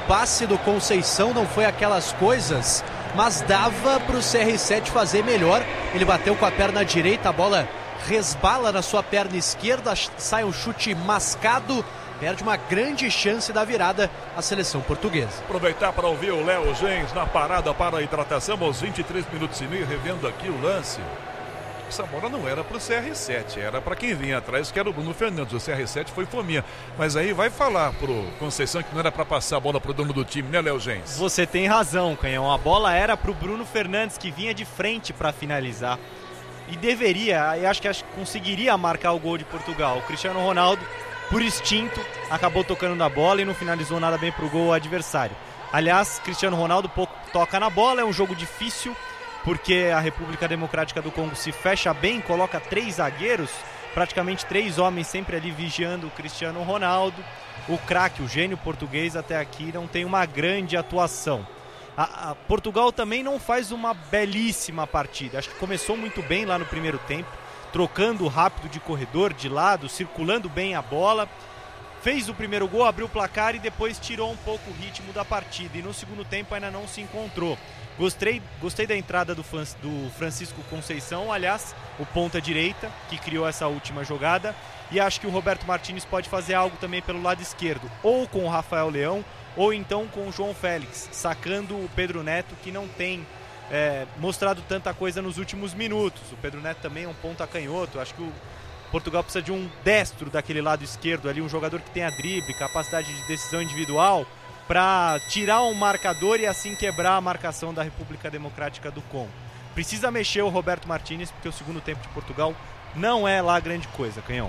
passe do Conceição não foi aquelas coisas, mas dava para o CR7 fazer melhor. Ele bateu com a perna direita, a bola resbala na sua perna esquerda, sai um chute mascado, perde uma grande chance da virada a seleção portuguesa. Aproveitar para ouvir o Léo Gens na parada para a hidratação aos 23 minutos e meio, revendo aqui o lance. Essa bola não era para o CR7, era para quem vinha atrás, que era o Bruno Fernandes. O CR7 foi fominha. Mas aí vai falar pro Conceição que não era para passar a bola pro dono do time, né, Léo Gens? Você tem razão, Canhão. A bola era pro Bruno Fernandes, que vinha de frente para finalizar. E deveria, eu acho que conseguiria marcar o gol de Portugal. O Cristiano Ronaldo, por instinto, acabou tocando na bola e não finalizou nada bem pro gol adversário. Aliás, Cristiano Ronaldo pouco toca na bola, é um jogo difícil, porque a República Democrática do Congo se fecha bem, coloca 3 zagueiros, praticamente 3 homens sempre ali vigiando o Cristiano Ronaldo. O craque, o gênio português até aqui não tem uma grande atuação. A Portugal também não faz uma belíssima partida, acho que começou muito bem lá no primeiro tempo, trocando rápido de corredor, de lado, circulando bem a bola. Fez o primeiro gol, abriu o placar e depois tirou um pouco o ritmo da partida. E no segundo tempo ainda não se encontrou. Gostei da entrada do Francisco Conceição, aliás, o ponta direita, que criou essa última jogada. E acho que o Roberto Martínez pode fazer algo também pelo lado esquerdo, ou com o Rafael Leão, ou então com o João Félix, sacando o Pedro Neto, que não tem mostrado tanta coisa nos últimos minutos. O Pedro Neto também é um ponta canhoto, acho que o Portugal precisa de um destro daquele lado esquerdo ali, um jogador que tenha drible, capacidade de decisão individual, para tirar um marcador e assim quebrar a marcação da República Democrática do Congo. Precisa mexer o Roberto Martínez, porque o segundo tempo de Portugal não é lá grande coisa, Canhão.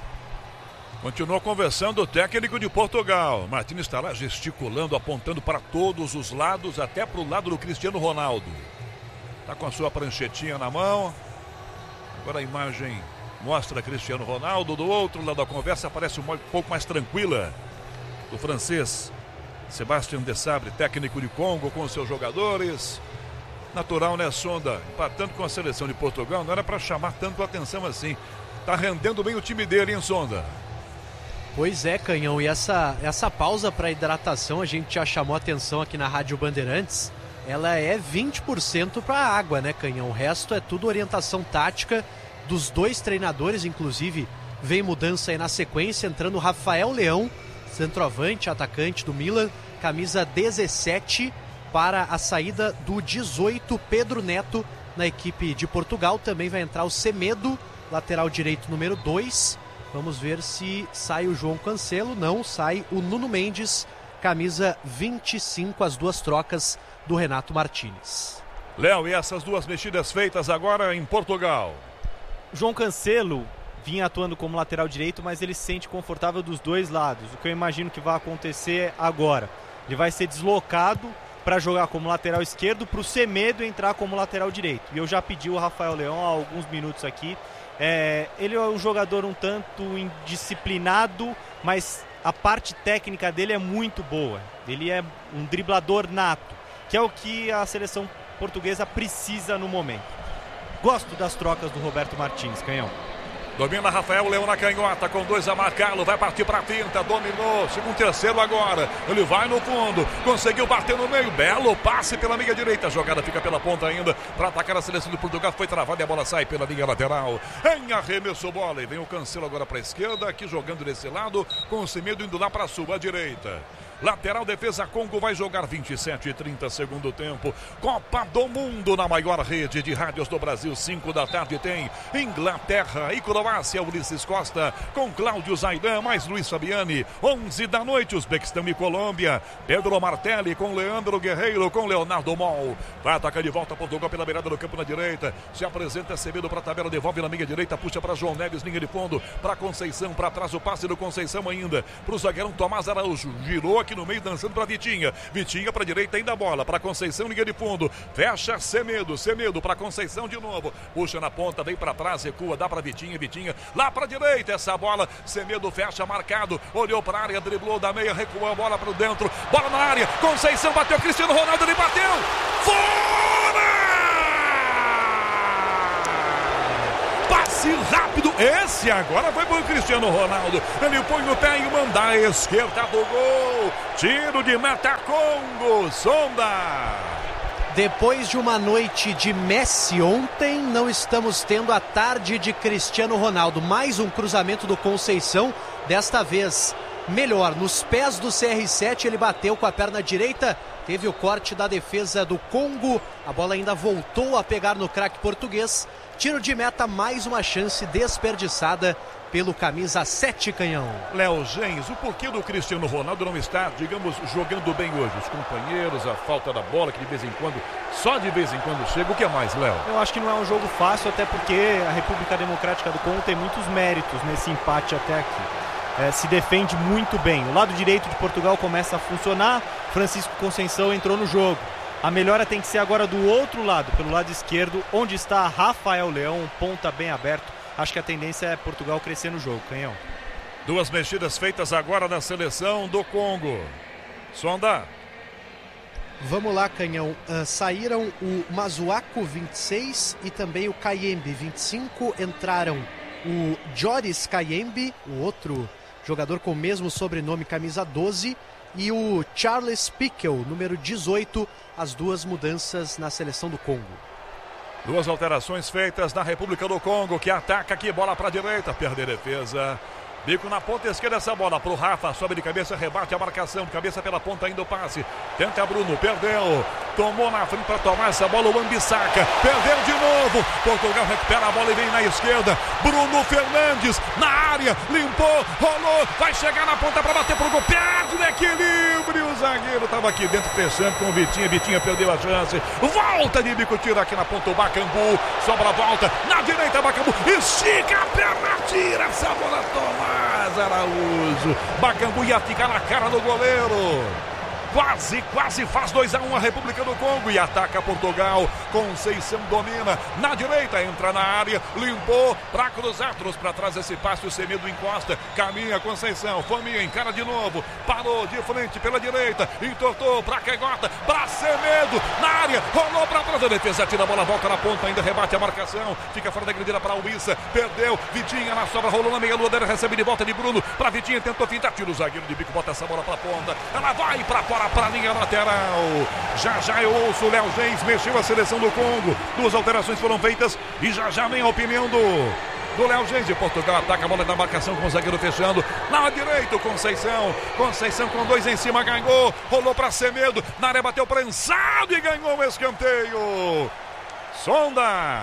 Continua conversando o técnico de Portugal. Martínez está lá gesticulando, apontando para todos os lados, até para o lado do Cristiano Ronaldo. Está com a sua pranchetinha na mão. Agora a imagem mostra Cristiano Ronaldo. Do outro lado da conversa parece um pouco mais tranquila do francês Sébastien Desabre, técnico de Congo, com seus jogadores. Natural, né, Sonda? Empatando com a seleção de Portugal, não era para chamar tanto a atenção assim. Tá rendendo bem o time dele, hein, Sonda? Pois é, Canhão, e essa pausa para hidratação, a gente já chamou a atenção aqui na Rádio Bandeirantes, ela é 20% para água, né, Canhão? O resto é tudo orientação tática dos dois treinadores, inclusive vem mudança aí na sequência, entrando o Rafael Leão, centroavante, atacante do Milan, camisa 17, para a saída do 18, Pedro Neto, na equipe de Portugal. Também vai entrar o Semedo, lateral direito número 2. Vamos ver se sai o João Cancelo. Não, sai o Nuno Mendes, camisa 25, as duas trocas do Renato Martínez. Léo, e essas duas mexidas feitas agora em Portugal? João Cancelo vinha atuando como lateral direito, mas ele se sente confortável dos dois lados. O que eu imagino que vai acontecer agora, ele vai ser deslocado para jogar como lateral esquerdo, para o Semedo entrar como lateral direito. E eu já pedi o Rafael Leão há alguns minutos aqui. Ele é um jogador um tanto indisciplinado, mas a parte técnica dele é muito boa. Ele é um driblador nato, que é o que a seleção portuguesa precisa no momento. Gosto das trocas do Roberto Martínez, Canhão. Domina Rafael Leão na canhota, com 2 a marcá-lo, vai partir para a finta, dominou, segundo, terceiro agora, ele vai no fundo, conseguiu bater no meio, belo passe pela meia direita, a jogada fica pela ponta ainda, para atacar a seleção de Portugal, foi travada e a bola sai pela linha lateral, em arremesso bola, e vem o Cancelo agora para a esquerda, aqui jogando desse lado, com o Semedo indo lá para a sua direita. Lateral defesa, Congo vai jogar 27 e 30 segundo tempo. Copa do Mundo na maior rede de rádios do Brasil. 5 da tarde tem Inglaterra e Croácia. Ulisses Costa com Cláudio Zaidan, mais Luiz Fabiani. 11 da noite, Uzbequistão e Colômbia. Pedro Martelli com Leandro Guerreiro, com Leonardo Mol. Vai atacar de volta Portugal pela beirada do campo na direita. Se apresenta Semedo para a tabela, devolve na meia direita, puxa para João Neves, linha de fundo, para Conceição, para trás o passe do Conceição ainda. Para o zagueirão Tomás Araújo. Girou aqui no meio, dançando para Vitinha. Vitinha para a direita, ainda a bola. Para Conceição, linha de fundo. Fecha Semedo. Semedo para Conceição de novo. Puxa na ponta, vem para trás, recua, dá para Vitinha. Vitinha lá para a direita. Essa bola, Semedo fecha, marcado. Olhou para a área, driblou da meia, recuou a bola para dentro. Bola na área. Conceição bateu. Cristiano Ronaldo, ele bateu. Fora! passe rápido, esse agora foi pro Cristiano Ronaldo, ele põe no pé e manda a esquerda do gol, tiro de meta Congo, Sonda. Depois de uma noite de Messi ontem, não estamos tendo a tarde de Cristiano Ronaldo. Mais um cruzamento do Conceição, desta vez melhor. Nos pés do CR7, ele bateu com a perna direita, teve o corte da defesa do Congo. A bola ainda voltou a pegar no craque português. Tiro de meta, mais uma chance desperdiçada pelo camisa 7, Canhão. Léo Gens, o porquê do Cristiano Ronaldo não estar, digamos, jogando bem hoje? Os companheiros, a falta da bola, que de vez em quando, só de vez em quando chega. O que mais, Léo? Eu acho que não é um jogo fácil, até porque a República Democrática do Congo tem muitos méritos nesse empate até aqui. Se defende muito bem. O lado direito de Portugal começa a funcionar, Francisco Conceição entrou no jogo. A melhora tem que ser agora do outro lado, pelo lado esquerdo, onde está Rafael Leão, um ponta bem aberto. Acho que a tendência é Portugal crescer no jogo, Canhão. Duas mexidas feitas agora na seleção do Congo. Sonda. Vamos lá, Canhão. Saíram o Mazuaco, 26, e também o Kayembe, 25. Entraram o Joris Kayembe, o outro jogador com o mesmo sobrenome, camisa 12, e o Charles Piquel, número 18, as duas mudanças na seleção do Congo. Duas alterações feitas na República do Congo, que ataca aqui, bola para a direita, perde a defesa. Bico na ponta esquerda, essa bola pro Rafa, sobe de cabeça, rebate a marcação, cabeça pela ponta ainda o passe. Tenta Bruno, perdeu, tomou na frente para tomar essa bola, o Ambissaca, perdeu de novo. Portugal recupera a bola e vem na esquerda. Bruno Fernandes na área, limpou, rolou, vai chegar na ponta para bater pro gol, perde o equilíbrio. O zagueiro estava aqui dentro fechando com o Vitinha, Vitinha perdeu a chance. Volta de bico, tira aqui na ponta o Bacambu, sobra a volta, na direita Bacambu, estica a perna, tira essa bola, toma. Araújo, Bacambu ia ficar na cara do goleiro. Quase faz 2-1 a República do Congo e ataca Portugal. Conceição domina na direita, entra na área, limpou para cruzar, trouxe para trás esse passe, o Semedo encosta, caminha Conceição, Fominha, encara de novo, parou de frente pela direita, entortou para Caigota, para Semedo, na área, rolou para trás, a defesa tira a bola, volta na ponta, ainda rebate a marcação, fica fora da grandinha para Uissa, perdeu, Vitinha na sobra, rolou na meia lua dele, recebe de volta de Bruno, para Vitinha, tentou fintar, tira o zagueiro de bico, bota essa bola para ponta, ela vai para fora, para a linha lateral. Já eu ouço o Léo Gens, mexeu a seleção do Congo. Duas alterações foram feitas e já vem a opinião do Léo Gens. De Portugal ataca a bola na marcação com o zagueiro fechando. Na direita o Conceição com dois em cima, ganhou, rolou para Semedo, na área bateu prensado e ganhou o escanteio. Sonda.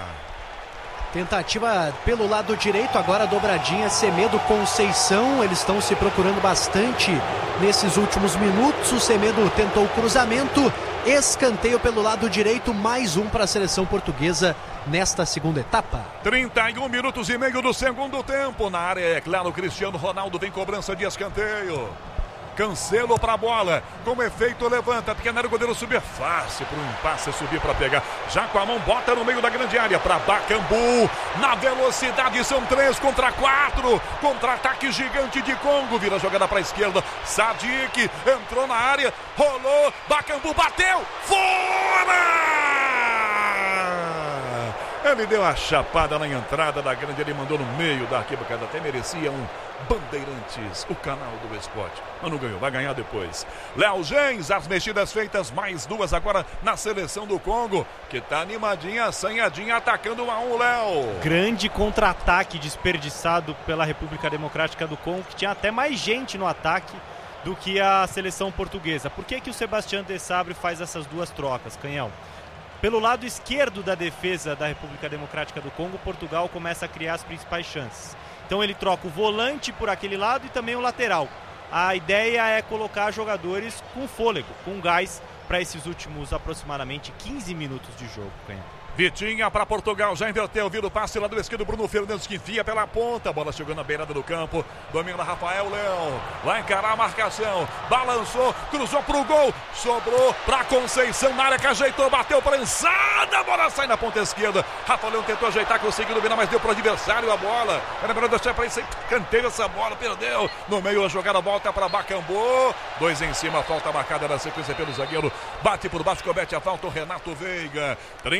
Tentativa pelo lado direito, agora a dobradinha Semedo, Conceição, eles estão se procurando bastante nesses últimos minutos. O Semedo tentou o cruzamento, escanteio pelo lado direito, mais um para a seleção portuguesa nesta segunda etapa. 31 minutos e meio do segundo tempo, na área é claro, Cristiano Ronaldo vem cobrança de escanteio. Cancelo para a bola, com efeito levanta, pequeno área, o goleiro subir fácil para o impasse, subir para pegar, já com a mão bota no meio da grande área para Bacambu, na velocidade são 3 contra 4, contra-ataque gigante de Congo, vira a jogada para a esquerda, Sadik entrou na área, rolou, Bacambu bateu, fora! Ele deu a chapada na entrada da grande, ele mandou no meio da arquibancada, até merecia um Bandeirantes, o canal do esporte, mas não ganhou, vai ganhar depois. Léo Gens, as mexidas feitas, mais duas agora na seleção do Congo, que tá animadinha, assanhadinha, atacando 1-1, Léo. Grande contra-ataque desperdiçado pela República Democrática do Congo, que tinha até mais gente no ataque do que a seleção portuguesa. Por que o Sebastião de Sabre faz essas duas trocas, Canhão? Pelo lado esquerdo da defesa da República Democrática do Congo, Portugal começa a criar as principais chances. Então ele troca o volante por aquele lado e também o lateral. A ideia é colocar jogadores com fôlego, com gás, para esses últimos aproximadamente 15 minutos de jogo, Canhão. Vitinha para Portugal, já inverteu, vira o passe lá do esquerdo, Bruno Fernandes que enfia pela ponta, a bola chegou na beirada do campo, domina Rafael Leão, vai encarar a marcação, balançou, cruzou pro gol, sobrou para Conceição na área que ajeitou, bateu prensada, a bola sai na ponta esquerda, Rafael Leão tentou ajeitar, conseguiu dominar, mas deu pro adversário a bola, era melhor deixar para isso, canteiro essa bola, perdeu, no meio a jogada volta para Bacambu, 2 em cima, falta marcada na sequência pelo zagueiro, bate por baixo, comete a falta o Renato Veiga, 33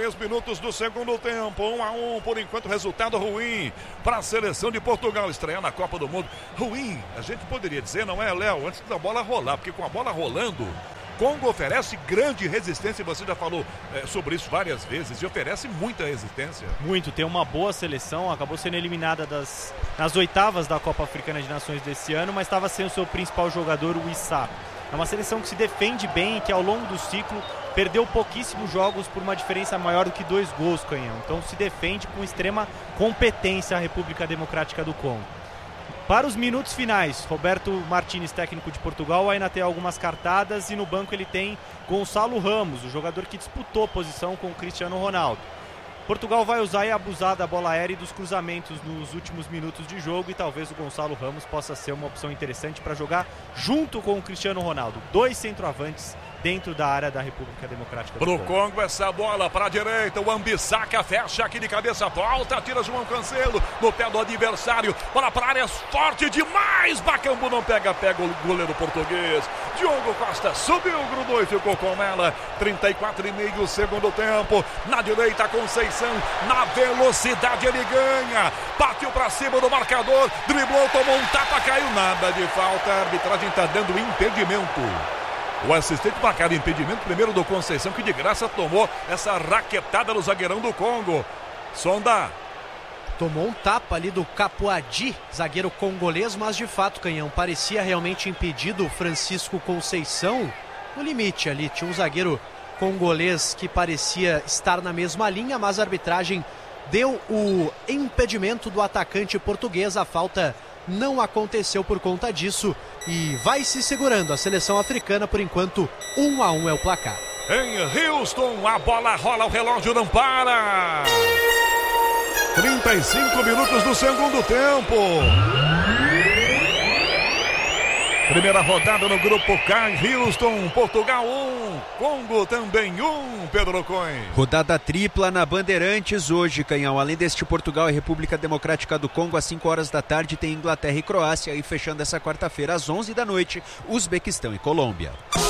3 minutos do segundo tempo, 1-1, por enquanto resultado ruim para a seleção de Portugal, estrear na Copa do Mundo. Ruim, a gente poderia dizer, não é, Léo, antes da bola rolar, porque com a bola rolando, Congo oferece grande resistência, você já falou sobre isso várias vezes, e oferece muita resistência. Muito, tem uma boa seleção, acabou sendo eliminada nas oitavas da Copa Africana de Nações desse ano, mas estava sem o seu principal jogador, o Issa. É uma seleção que se defende bem e que ao longo do ciclo perdeu pouquíssimos jogos por uma diferença maior do que 2 gols, Canhão. Então se defende com extrema competência a República Democrática do Congo. Para os minutos finais, Roberto Martínez, técnico de Portugal, ainda tem algumas cartadas e no banco ele tem Gonçalo Ramos, o jogador que disputou posição com o Cristiano Ronaldo. Portugal vai usar e abusar da bola aérea e dos cruzamentos nos últimos minutos de jogo e talvez o Gonçalo Ramos possa ser uma opção interessante para jogar junto com o Cristiano Ronaldo. 2 centroavantes dentro da área da República Democrática do Congo. Pro Congo essa bola para a direita, o Ambissaca fecha aqui de cabeça, volta, tira João Cancelo no pé do adversário, bola para a área, forte demais, Bakambu não pega o goleiro português, Diogo Costa subiu, grudou e ficou com ela. 34,5 segundo tempo, na direita Conceição, na velocidade ele ganha, bateu para cima do marcador, driblou, tomou um tapa, caiu, nada de falta, a arbitragem está dando impedimento. O assistente marcado impedimento primeiro do Conceição, que de graça tomou essa raquetada no zagueirão do Congo. Sonda. Tomou um tapa ali do Capuadi, zagueiro congolês, mas de fato, Canhão, parecia realmente impedido o Francisco Conceição. No limite ali, tinha um zagueiro congolês que parecia estar na mesma linha, mas a arbitragem deu o impedimento do atacante português. A falta não aconteceu por conta disso e vai se segurando a seleção africana. Por enquanto, 1-1 é o placar. Em Houston, a bola rola, o relógio não para. 35 minutos do segundo tempo. Primeira rodada no grupo K, Houston, Portugal 1, Congo também 1, Pedro Coin. Rodada tripla na Bandeirantes hoje, Canhão. Além deste Portugal e República Democrática do Congo, às 5 horas da tarde tem Inglaterra e Croácia. E fechando essa quarta-feira, às 11 da noite, Uzbequistão e Colômbia.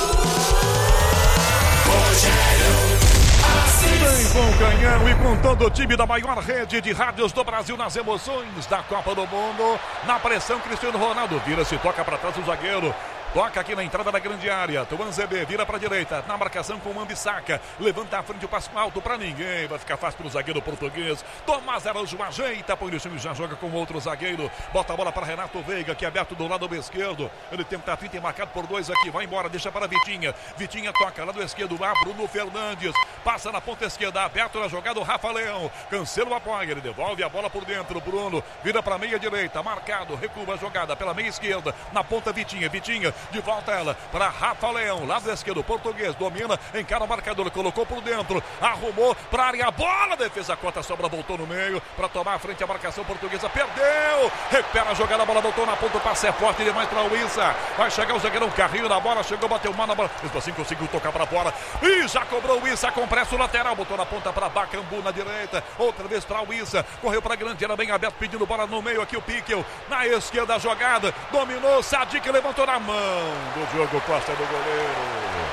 Bem com o Canhão e com todo o time da maior rede de rádios do Brasil nas emoções da Copa do Mundo. Na pressão, Cristiano Ronaldo vira-se, toca para trás o zagueiro. Toca aqui na entrada da grande área. Tuanzebe vira para a direita. Na marcação com o Ambissaca. Levanta a frente o passo alto para ninguém. Vai ficar fácil para o zagueiro português. Tomás Araújo ajeita. Põe no chão e já joga com outro zagueiro. Bota a bola para Renato Veiga, que é aberto do lado esquerdo. Ele tenta a finta e marcado por 2 aqui. Vai embora, deixa para Vitinha. Vitinha toca lado esquerdo. Lá Bruno Fernandes. Passa na ponta esquerda. Aberto na jogada o Rafa Leão. Cancelo apoia. Ele devolve a bola por dentro. Bruno vira para a meia direita. Marcado. Recua a jogada pela meia esquerda. Na ponta Vitinha. Vitinha. De volta ela para Rafa Leão, lado esquerdo, português, domina, encara o marcador, colocou por dentro, arrumou para a área, bola, defesa corta, sobra, voltou no meio, para tomar a frente a marcação portuguesa, perdeu, recupera a jogada, a bola voltou na ponta, o passe é forte demais para o Issa, vai chegar o zagueirão, carrinho na bola, chegou, bateu mal na bola, mesmo assim conseguiu tocar para fora, e já cobrou o Issa, com pressa o lateral, botou na ponta para Bakambu na direita, outra vez para o Issa, correu para a grande área, bem aberto, pedindo bola no meio aqui o Piquel, na esquerda a jogada, dominou, Sadik levantou na mão do Diogo Costa do goleiro.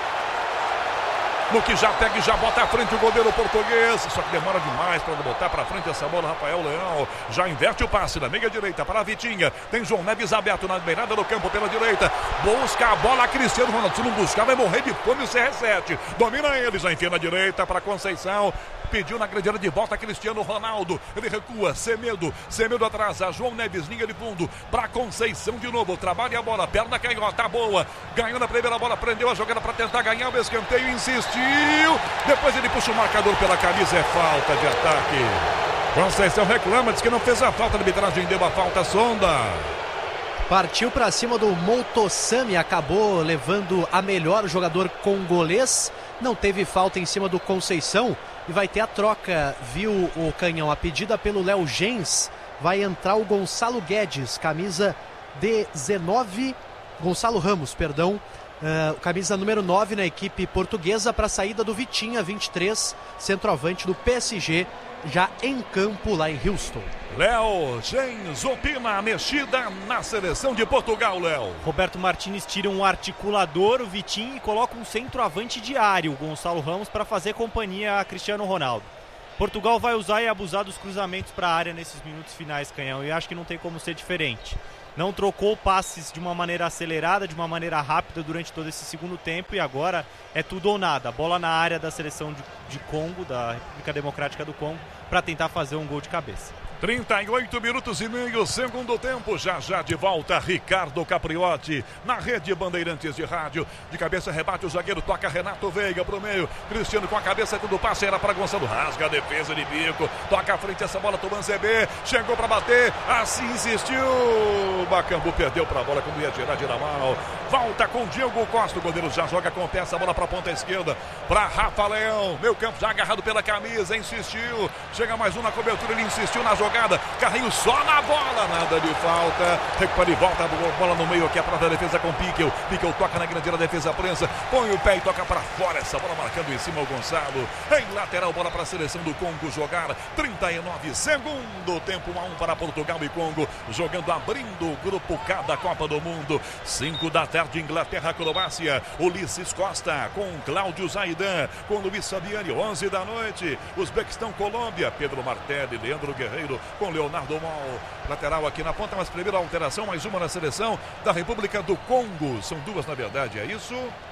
No que já pega e já bota à frente o goleiro português. Só que demora demais para botar para frente essa bola. Rafael Leão já inverte o passe na meia direita para a Vitinha. Tem João Neves aberto na beirada do campo pela direita. Busca a bola Cristiano Ronaldo. Se não buscar vai morrer de fome o CR7. Domina ele, já enfia na direita para Conceição. Pediu na grande área de volta Cristiano Ronaldo. Ele recua, Semedo atrasa. João Neves, linha de fundo para Conceição de novo. Trabalha a bola, perna canhota, boa. Ganhou na primeira bola, prendeu a jogada para tentar ganhar o escanteio, insistiu. Depois ele puxa o marcador pela camisa, é falta de ataque. Conceição reclama, diz que não fez a falta, a arbitragem deu a falta, Sonda. Partiu para cima do Moutosami, acabou levando a melhor jogador congolês. Não teve falta em cima do Conceição. E vai ter a troca, viu o Canhão? A pedida pelo Léo Gens. Vai entrar o Gonçalo Guedes, camisa 19. Gonçalo Ramos, perdão. camisa número 9 na equipe portuguesa, para a saída do Vitinha, 23, centroavante do PSG, já em campo lá em Houston. Léo James opina a mexida na seleção de Portugal, Léo. Roberto Martínez tira um articulador, o Vitinho, e coloca um centroavante diário, o Gonçalo Ramos, para fazer companhia a Cristiano Ronaldo. Portugal vai usar e abusar dos cruzamentos para a área nesses minutos finais, Canhão, e acho que não tem como ser diferente. Não trocou passes de uma maneira acelerada, de uma maneira rápida durante todo esse segundo tempo, e agora é tudo ou nada. Bola na área da seleção de Congo, da República Democrática do Congo, para tentar fazer um gol de cabeça. 38 minutos e meio, segundo tempo, já de volta, Ricardo Capriotti, na rede Bandeirantes de rádio, de cabeça rebate o zagueiro, toca Renato Veiga pro meio, Cristiano com a cabeça, quando passa era para Gonçalo, rasga a defesa de bico, toca à frente essa bola, Tuban ZB, chegou para bater, assim insistiu, Bacambu perdeu para a bola quando ia girar mal, volta com Diego Costa, o goleiro já joga com o pé, essa bola para a ponta esquerda, para Rafa Leão, meio campo já agarrado pela camisa, insistiu, chega mais um na cobertura, ele insistiu na jogada, Carrinho só na bola, nada de falta, recupera e volta, a bola no meio aqui atrás da defesa com Piquel toca na grande área, defesa prensa, põe o pé e toca para fora, essa bola marcando em cima o Gonçalo, em lateral, bola para a seleção do Congo jogar, 39, segundo tempo, 1-1 para Portugal e Congo, jogando, abrindo o grupo K da Copa do Mundo, 5 da tarde, Inglaterra, Croácia, Ulisses Costa com Cláudio Zaidan, com Luiz Fabiani, 11 da noite, Uzbequistão, Colômbia, Pedro Martelli, Leandro Guerreiro, com Leonardo Mal, lateral aqui na ponta, mas primeira alteração, mais uma na seleção da República do Congo, são duas na verdade, é isso?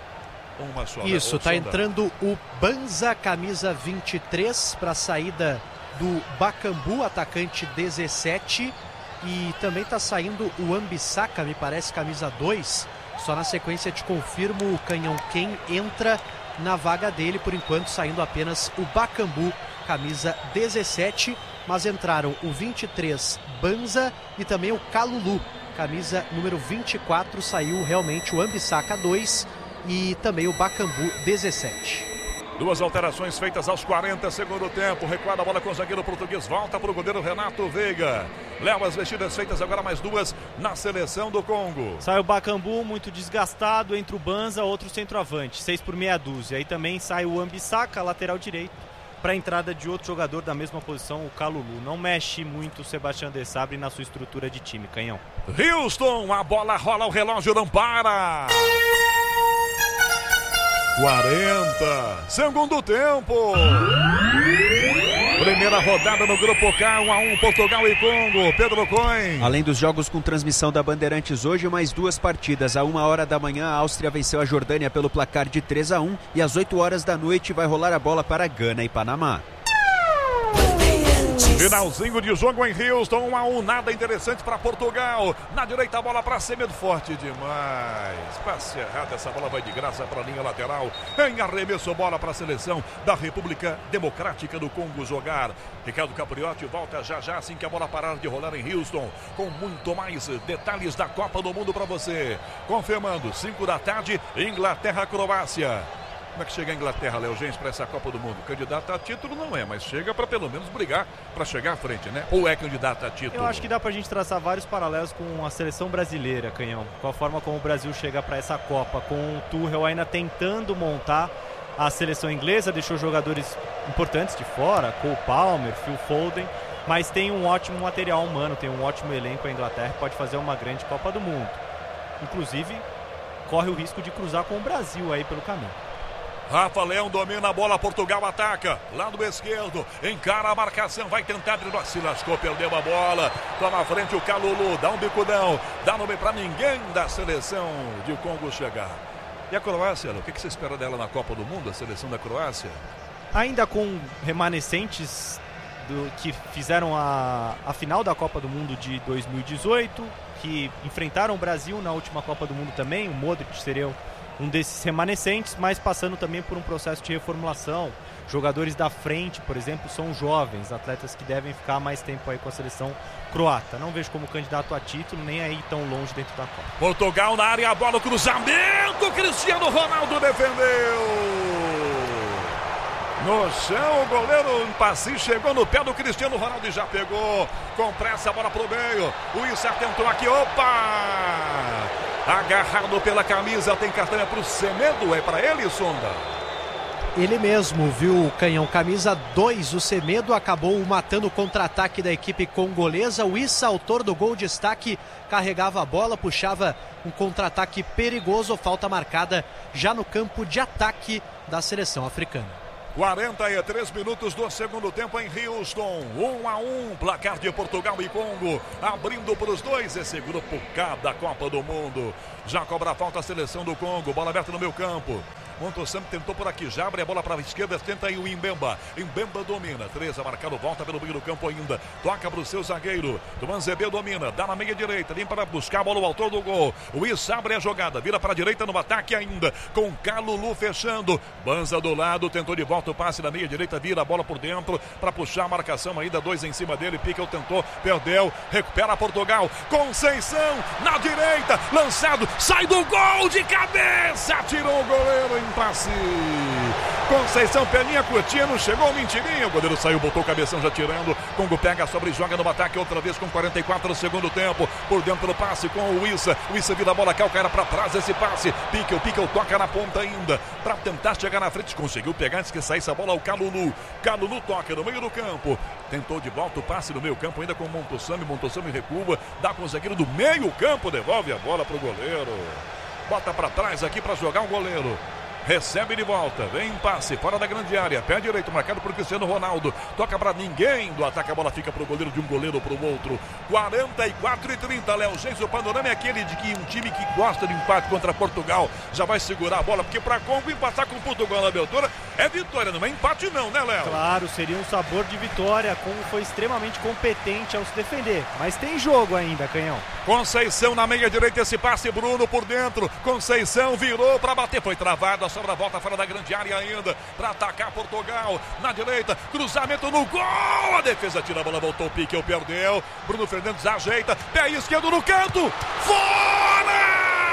Uma só. Isso, tá entrando o Banza, camisa 23, para a saída do Bacambu, atacante 17, e também tá saindo o Ambissaca, me parece, camisa 2, só na sequência te confirmo, o Canhão, quem entra na vaga dele, por enquanto saindo apenas o Bacambu, camisa 17, mas entraram o 23 Banza e também o Kalulu, camisa número 24, saiu realmente o Ambissaca 2 e também o Bacambu 17. Duas alterações feitas aos 40, segundo tempo, recuada a bola com o zagueiro português, volta para o goleiro Renato Veiga. Léo, as vestidas feitas agora, mais duas na seleção do Congo. Sai o Bacambu, muito desgastado, entre o Banza, outro centroavante, 6 por meia dúzia. Aí também sai o Ambissaca, lateral direito, para a entrada de outro jogador da mesma posição, o Kalulu. Não mexe muito o Sebastião de Sabre na sua estrutura de time, Canhão. Houston, a bola rola, o relógio não para. 40, segundo tempo. Primeira rodada no Grupo K, 1-1, Portugal e Congo. Pedro Cohen. Além dos jogos com transmissão da Bandeirantes hoje, mais duas partidas. À 1h da manhã, a Áustria venceu a Jordânia pelo placar de 3-1 e às 8 horas da noite vai rolar a bola para Gana e Panamá. Finalzinho de jogo em Houston, 1-1, nada interessante para Portugal. Na direita a bola para Semedo, forte demais. Passe errado, essa bola vai de graça para a linha lateral. Em arremesso, bola para a seleção da República Democrática do Congo jogar. Ricardo Capriotti volta já assim que a bola parar de rolar em Houston, com muito mais detalhes da Copa do Mundo para você. Confirmando, 5 da tarde, Inglaterra-Croácia. Como é que chega a Inglaterra, Léo Gens, para essa Copa do Mundo? Candidato a título não é, mas chega para pelo menos brigar, para chegar à frente, né? Ou é candidato a título? Eu acho que dá pra gente traçar vários paralelos com a seleção brasileira, Canhão. Com a forma como o Brasil chega para essa Copa, com o Tuchel ainda tentando montar a seleção inglesa, deixou jogadores importantes de fora, Cole Palmer, Phil Foden, mas tem um ótimo material humano, tem um ótimo elenco a Inglaterra, pode fazer uma grande Copa do Mundo. Inclusive, corre o risco de cruzar com o Brasil aí pelo caminho. Rafa Leão domina a bola, Portugal ataca, lado esquerdo, encara a marcação, vai tentar driblar, se lascou, perdeu a bola, toma à frente o Kalulu, dá um bicudão, dá nome para ninguém da seleção de Congo chegar. E a Croácia, o que você espera dela na Copa do Mundo, a seleção da Croácia? Ainda com remanescentes que fizeram a final da Copa do Mundo de 2018, que enfrentaram o Brasil na última Copa do Mundo também, o Modric seria um desses remanescentes, mas passando também por um processo de reformulação. Jogadores da frente, por exemplo, são jovens, atletas que devem ficar mais tempo aí com a seleção croata. Não vejo como candidato a título, nem aí tão longe dentro da Copa. Portugal na área, a bola, o cruzamento, Cristiano Ronaldo defendeu. No chão, o goleiro Passi chegou no pé do Cristiano Ronaldo e já pegou com pressa a bola pro meio. O Issa tentou aqui, opa! agarrado pela camisa, tem cartão, é pro Semedo, é para ele, Sonda. Ele mesmo, viu, Canhão, camisa 2, o Semedo acabou matando o contra-ataque da equipe congolesa. O Issa, autor do gol de destaque, carregava a bola, puxava um contra-ataque perigoso, falta marcada já no campo de ataque da seleção africana. 43 minutos do segundo tempo em Houston, 1-1, placar de Portugal e Congo, abrindo para os dois, é seguro por cada Copa do Mundo. Já cobra a falta a seleção do Congo, bola aberta no meio campo. Montosami tentou por aqui, já abre a bola para a esquerda, tenta aí o Mbemba. Mbemba domina, 3 a marcado, volta pelo meio do campo ainda. Toca para o seu zagueiro, do Manzebê domina, dá na meia direita, limpa para buscar a bola, o autor do gol. O Issa abre a jogada, vira para a direita no ataque ainda, com Kalulu fechando. Banza do lado, tentou de volta o passe na meia direita, vira a bola por dentro para puxar a marcação ainda, 2 em cima dele. Piquel tentou, perdeu, recupera Portugal. Conceição na direita, lançado, sai do gol de cabeça, tirou o goleiro em passe. Conceição, perninha curtinha, não chegou, mentirinha. O goleiro saiu, botou o cabeção já tirando. Congo pega, sobra e joga no ataque outra vez com 44 no segundo tempo. Por dentro do passe com o Issa. O Issa vira a bola, calcaia para trás esse passe. Piquel toca na ponta ainda para tentar chegar na frente. Conseguiu pegar antes que saísse a bola ao Kalulu. Kalulu toca no meio do campo. Tentou de volta o passe no meio campo ainda com o Montosami. Montosami recua, dá com o zagueiro do meio campo, devolve a bola para o goleiro. Bota para trás aqui para jogar o goleiro. Recebe de volta, vem em passe, fora da grande área, pé direito, marcado por Cristiano Ronaldo, toca para ninguém, do ataque a bola fica para o goleiro, de um goleiro para o outro. 44-30, Léo Gens, o panorama é aquele de que um time que gosta de empate contra Portugal já vai segurar a bola, porque para Congo empatar com Portugal na abertura é vitória, não é empate não, né, Léo? Claro, seria um sabor de vitória, Congo foi extremamente competente ao se defender, mas tem jogo ainda, Canhão. Conceição na meia direita, esse passe, Bruno por dentro, Conceição virou para bater, foi travado, sobra a volta fora da grande área ainda, para atacar Portugal, na direita, cruzamento no gol, a defesa tira a bola, voltou o Piquel, perdeu, Bruno Fernandes ajeita, pé esquerdo no canto, fora!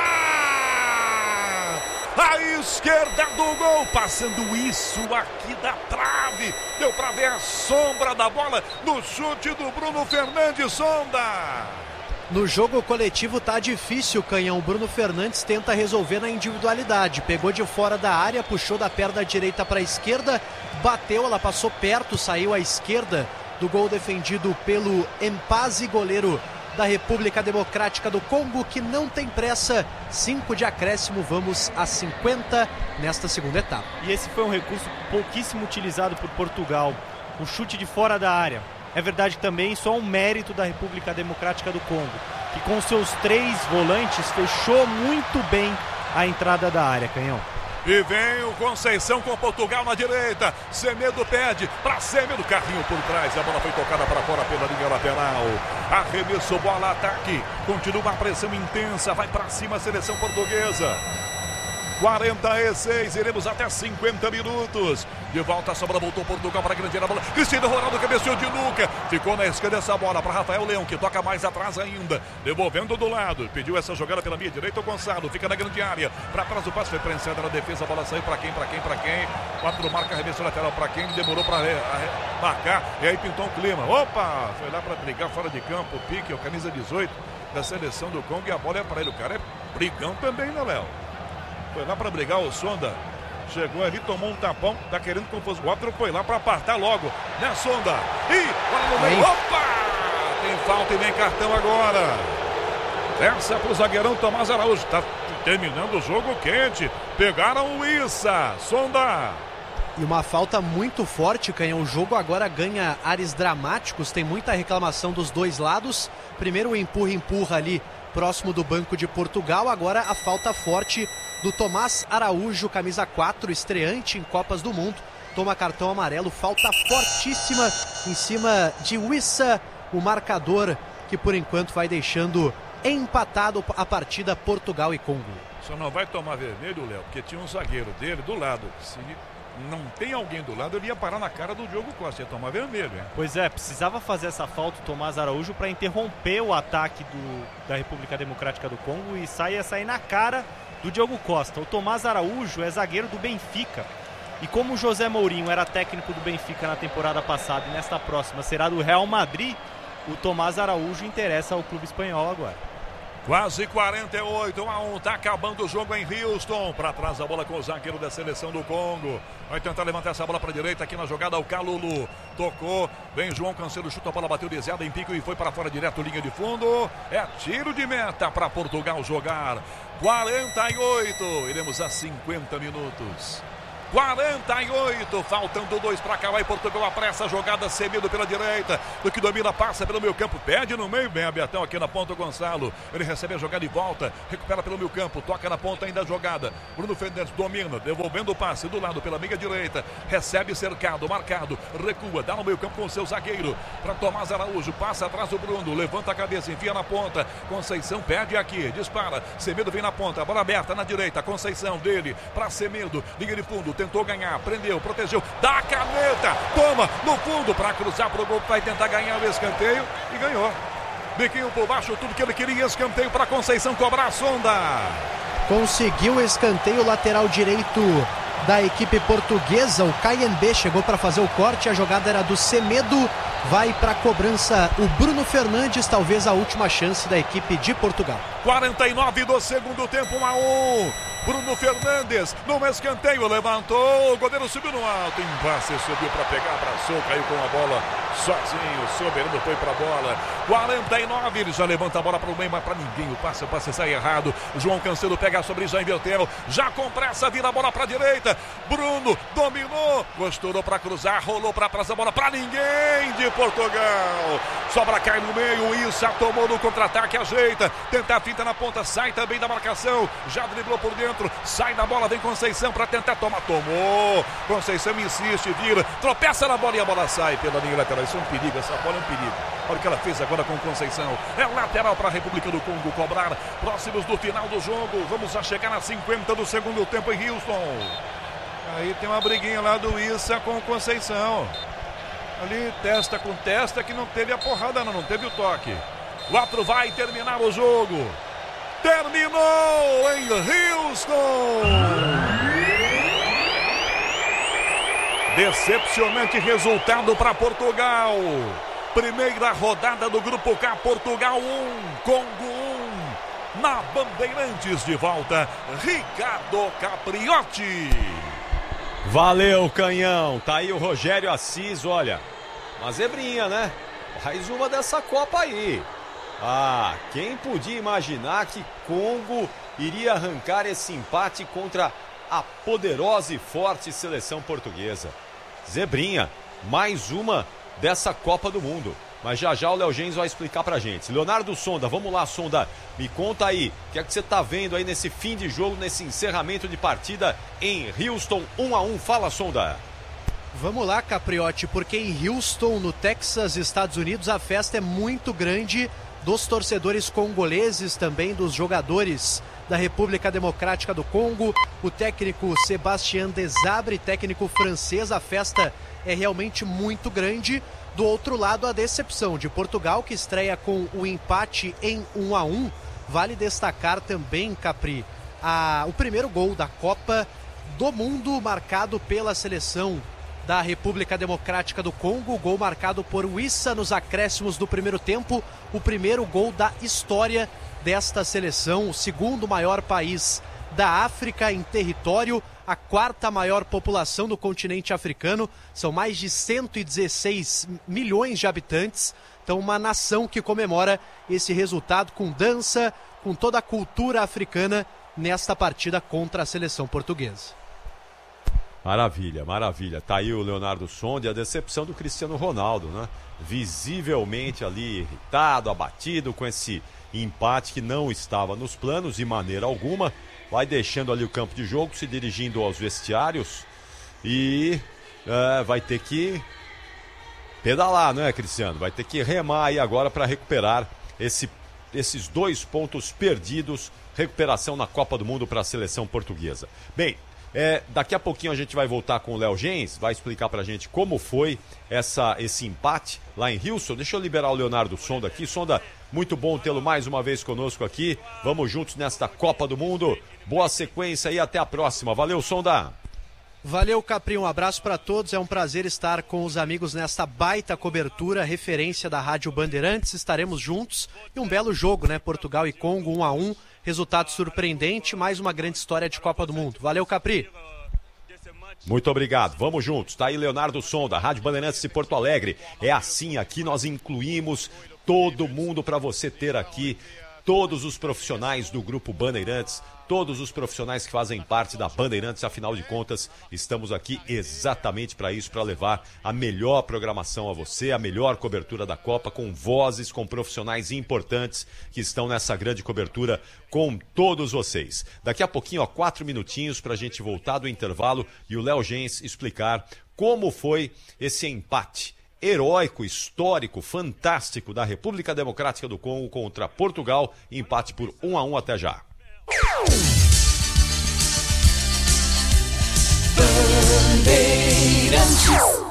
A esquerda do gol, passando isso aqui da trave, deu para ver a sombra da bola no chute do Bruno Fernandes, Sonda. No jogo coletivo tá difícil, Canhão. O Bruno Fernandes tenta resolver na individualidade. Pegou de fora da área, puxou da perna direita para a esquerda, bateu, ela passou perto, saiu à esquerda do gol defendido pelo Mpazi, goleiro da República Democrática do Congo, que não tem pressa. 5 de acréscimo, vamos a 50 nesta segunda etapa. E esse foi um recurso pouquíssimo utilizado por Portugal, o chute de fora da área. É verdade também, só um mérito da República Democrática do Congo, que com seus 3 volantes fechou muito bem a entrada da área, Canhão. E vem o Conceição com Portugal na direita. Semedo pede para Semedo, carrinho por trás. A bola foi tocada para fora pela linha lateral. Arremesso, bola, ataque. Continua a pressão intensa. Vai para cima a seleção portuguesa. 46, iremos até 50 minutos. De volta a sobra, voltou Portugal para a grande área, bola. Cristiano Ronaldo cabeceou de nuca. Ficou na esquerda essa bola para Rafael Leão, que toca mais atrás ainda. Devolvendo do lado. Pediu essa jogada pela meia direita, o Gonçalo. Fica na grande área. Para trás o passe foi prensado na defesa. A bola saiu para quem? 4 marca, arremesso lateral para quem? Demorou para marcar. E aí pintou um clima. Opa! Foi lá para brigar fora de campo. Pique, o camisa 18 da seleção do Congo. E a bola é para ele. O cara é brigão também, né, Léo? Foi lá para brigar o Sonda. Chegou ali, tomou um tapão. Tá querendo que fosse o outro. Foi lá para apartar logo. Né, Sonda? Ih, olha no meio. Opa! Tem falta e vem cartão agora. Essa pro zagueirão Tomás Araújo. Tá terminando o jogo quente. Pegaram o Issa. Sonda. E uma falta muito forte, Canhão. O jogo agora ganha ares dramáticos. Tem muita reclamação dos dois lados. Primeiro o empurra ali próximo do banco de Portugal. Agora a falta forte do Tomás Araújo, camisa 4, estreante em Copas do Mundo. Toma cartão amarelo, falta fortíssima em cima de Wissa, o marcador que por enquanto vai deixando empatado a partida Portugal e Congo. Só não vai tomar vermelho, Léo, porque tinha um zagueiro dele do lado. Se não tem alguém do lado, ele ia parar na cara do Diogo Costa, ia tomar vermelho, hein? Pois é, precisava fazer essa falta o Tomás Araújo para interromper o ataque da República Democrática do Congo e ia sair na cara do Diogo Costa. O Tomás Araújo é zagueiro do Benfica. E como o José Mourinho era técnico do Benfica na temporada passada e nesta próxima será do Real Madrid, o Tomás Araújo interessa ao clube espanhol agora. Quase 48-1, tá acabando o jogo em Houston. Para trás a bola com o zagueiro da seleção do Congo. Vai tentar levantar essa bola para a direita aqui na jogada. O Kalulu tocou. Vem João Cancelo, chuta a bola, bateu desviada em pico e foi para fora direto, linha de fundo. É tiro de meta para Portugal jogar. 48, iremos a 50 minutos. 48, faltando 2 para acabar e Portugal apressa a jogada, Semedo pela direita, do que domina, passa pelo meio campo, pede no meio, bem abertão aqui na ponta o Gonçalo, ele recebe a jogada e volta, recupera pelo meio campo, toca na ponta ainda a jogada, Bruno Fernandes domina, devolvendo o passe do lado pela meia direita, recebe cercado, marcado, recua, dá no meio campo com o seu zagueiro, para Tomás Araújo, passa atrás do Bruno, levanta a cabeça, enfia na ponta, Conceição perde aqui, dispara, Semedo vem na ponta, bola aberta na direita, Conceição dele, para Semedo, linha de fundo, tentou ganhar, prendeu, protegeu, dá a caneta, toma no fundo para cruzar pro gol, vai tentar ganhar o escanteio e ganhou. Biquinho por baixo, tudo que ele queria, escanteio para Conceição cobrar a Sonda. Conseguiu o escanteio, lateral direito da equipe portuguesa, o Kayembe chegou para fazer o corte, a jogada era do Semedo, vai para a cobrança o Bruno Fernandes, talvez a última chance da equipe de Portugal. 49 do segundo tempo, 1-1. Bruno Fernandes, no escanteio, levantou, o goleiro subiu no alto, embaixo, subiu para pegar, abraçou, caiu com a bola sozinho, Soberano foi para a bola. 49, ele já levanta a bola para o meio, mas para ninguém, o passe sai errado. João Cancelo pega sobre, já inverteu, já com pressa, vira a bola para a direita. Bruno dominou, gostou para cruzar, rolou para trás a bola para ninguém de Portugal. Sobra, cai no meio, Issa tomou no contra-ataque, ajeita, tenta a finta na ponta, sai também da marcação, já driblou por dentro. Sai da bola, vem Conceição para tentar tomar, tomou, Conceição insiste, vira, tropeça na bola e a bola sai pela linha lateral, isso é um perigo, essa bola é um perigo, olha o que ela fez agora com Conceição, é lateral para a República do Congo cobrar, próximos do final do jogo, vamos já chegar a 50 do segundo tempo em Houston, aí tem uma briguinha lá do Issa com Conceição, ali testa com testa que não teve a porrada não teve o toque, o outro vai terminar o jogo. Terminou em Houston. Decepcionante resultado para Portugal. Primeira rodada do Grupo K, Portugal 1, Congo 1. Na Bandeirantes de volta, Ricardo Capriotti. Valeu, Canhão. Tá aí o Rogério Assis, olha. Uma zebrinha, né? Mais uma dessa Copa aí. Ah, quem podia imaginar que Congo iria arrancar esse empate contra a poderosa e forte seleção portuguesa. Zebrinha, mais uma dessa Copa do Mundo. Mas já já o Léo Gens vai explicar pra gente. Leonardo Sonda, vamos lá, Sonda, me conta aí, o que é que você tá vendo aí nesse fim de jogo, nesse encerramento de partida em Houston, 1-1, fala, Sonda. Vamos lá, Capriotti, porque em Houston, no Texas, Estados Unidos, a festa é muito grande dos torcedores congoleses, também dos jogadores da República Democrática do Congo, o técnico Sébastien Desabre, técnico francês, a festa é realmente muito grande. Do outro lado, a decepção de Portugal, que estreia com o empate em 1-1. Vale destacar também, Capri, o primeiro gol da Copa do Mundo marcado pela seleção da República Democrática do Congo, gol marcado por Wissa nos acréscimos do primeiro tempo, o primeiro gol da história desta seleção, o segundo maior país da África em território, a quarta maior população do continente africano, são mais de 116 milhões de habitantes, então uma nação que comemora esse resultado com dança, com toda a cultura africana nesta partida contra a seleção portuguesa. Maravilha, maravilha. Tá aí o Leonardo Sonda e a decepção do Cristiano Ronaldo, né? Visivelmente ali irritado, abatido com esse empate que não estava nos planos de maneira alguma. Vai deixando ali o campo de jogo, se dirigindo aos vestiários e vai ter que pedalar, né, Cristiano? Vai ter que remar aí agora para recuperar esses 2 pontos perdidos. Recuperação na Copa do Mundo para a seleção portuguesa. Bem, daqui a pouquinho a gente vai voltar com o Léo Gens, vai explicar pra gente como foi esse empate lá em Houston. Deixa eu liberar o Leonardo Sonda aqui. Sonda, muito bom tê-lo mais uma vez conosco aqui. Vamos juntos nesta Copa do Mundo. Boa sequência e até a próxima. Valeu, Sonda. Valeu, Capri, um abraço para todos, é um prazer estar com os amigos nesta baita cobertura, referência da Rádio Bandeirantes, estaremos juntos e um belo jogo, né, Portugal e Congo 1-1, resultado surpreendente, mais uma grande história de Copa do Mundo. Valeu, Capri. Muito obrigado, vamos juntos, tá aí Leonardo Sonda, Rádio Bandeirantes de Porto Alegre, é assim, aqui nós incluímos todo mundo para você ter aqui, todos os profissionais do Grupo Bandeirantes, todos os profissionais que fazem parte da Bandeirantes, afinal de contas, estamos aqui exatamente para isso, para levar a melhor programação a você, a melhor cobertura da Copa, com vozes, com profissionais importantes que estão nessa grande cobertura com todos vocês. Daqui a pouquinho, 4 minutinhos para a gente voltar do intervalo e o Léo Gens explicar como foi esse empate heróico, histórico, fantástico da República Democrática do Congo contra Portugal, empate por 1-1 até já. Bandeirantes.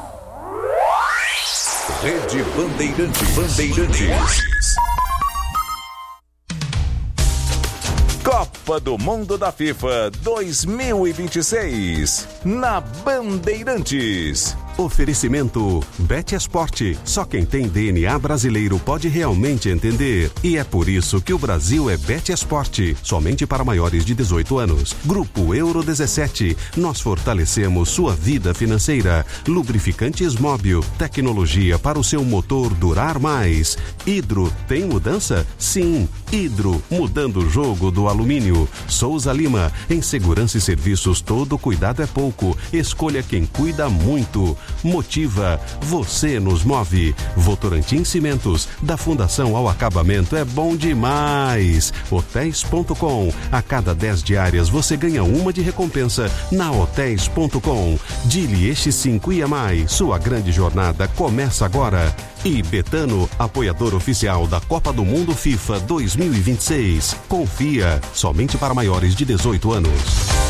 Rede Bandeirantes. Copa do Mundo da FIFA 2026 na Bandeirantes. Oferecimento Bet Esporte. Só quem tem DNA brasileiro pode realmente entender. E é por isso que o Brasil é Bet Esporte. Somente para maiores de 18 anos. Grupo Euro 17. Nós fortalecemos sua vida financeira. Lubrificantes Móbil. Tecnologia para o seu motor durar mais. Hidro tem mudança? Sim. Hidro. Mudando o jogo do alumínio. Souza Lima. Em segurança e serviços todo cuidado é pouco. Escolha quem cuida muito. Motiva, você nos move. Votorantim Cimentos, da fundação ao acabamento é bom demais. Hotéis.com, a cada 10 diárias você ganha uma de recompensa na Hotéis.com. Dili Este 5 IMAI, sua grande jornada começa agora. E Betano, apoiador oficial da Copa do Mundo FIFA 2026. Confia, somente para maiores de 18 anos.